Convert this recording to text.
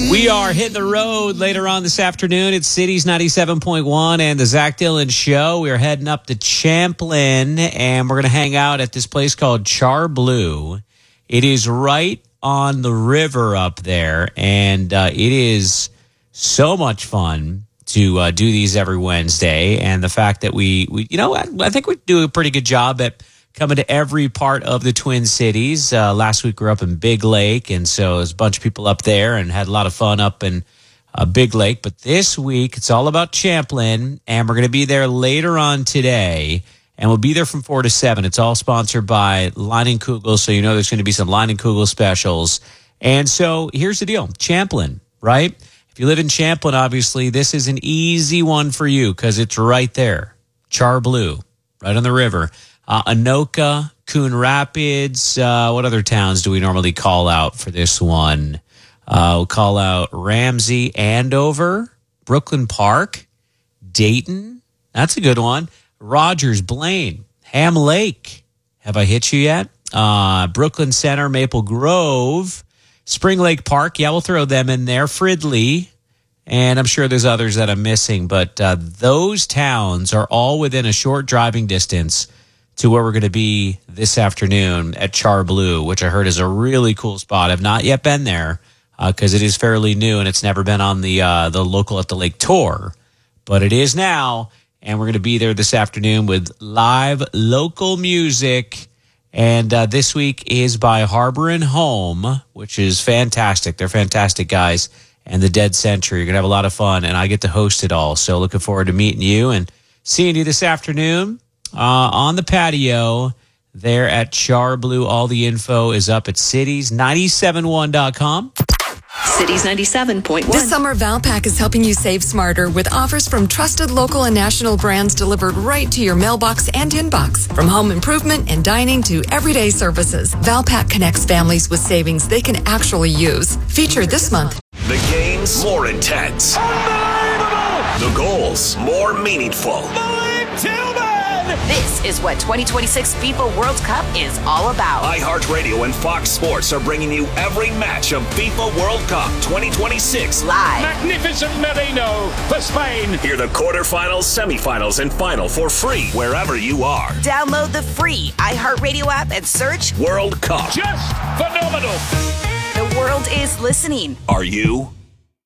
We are hitting the road later on this afternoon. It's Cities 97.1 and the Zach Dillon Show. We are heading up to Champlin, and we're going to hang out at this place called Char Blue. It is right on the river up there, and it is so much fun to do these every Wednesday. And the fact that I think we do a pretty good job at coming to every part of the Twin Cities. Last week we were up in Big Lake, and so there's a bunch of people up there and had a lot of fun up in Big Lake. But this week it's all about Champlin, and we're going to be there later on today, and we'll be there from 4 to 7. It's all sponsored by Leinenkugel, so you know there's going to be some Leinenkugel specials. And so here's the deal. Champlin, right? If you live in Champlin, obviously, this is an easy one for you because it's right there. Char Blue, right on the river. Anoka, Coon Rapids. What other towns do we normally call out for this one? We'll call out Ramsey, Andover, Brooklyn Park, Dayton. That's a good one. Rogers, Blaine, Ham Lake. Have I hit you yet? Brooklyn Center, Maple Grove, Spring Lake Park. Yeah, we'll throw them in there. Fridley. And I'm sure there's others that I'm missing. But those towns are all within a short driving distance to where we're going to be this afternoon at Char Blue, which I heard is a really cool spot. I've not yet been there because it is fairly new and it's never been on the Local at the Lake tour. But it is now, and we're going to be there this afternoon with live local music. And this week is by Harbor and Home, which is fantastic. They're fantastic guys. And the Dead Century. You're going to have a lot of fun, and I get to host it all. So looking forward to meeting you and seeing you this afternoon. On the patio there at Char Blue. All the info is up at cities971.com. Cities 97.1. This summer, Valpak is helping you save smarter with offers from trusted local and national brands delivered right to your mailbox and inbox. From home improvement and dining to everyday services, Valpak connects families with savings they can actually use. Featured this month. The games more intense. Unbelievable! The goals more meaningful. This is what 2026 FIFA World Cup is all about. iHeartRadio and Fox Sports are bringing you every match of FIFA World Cup 2026 live. Magnificent Merino for Spain. Hear the quarterfinals, semifinals, and final for free wherever you are. Download the free iHeartRadio app and search World Cup. Just phenomenal. The world is listening. Are you?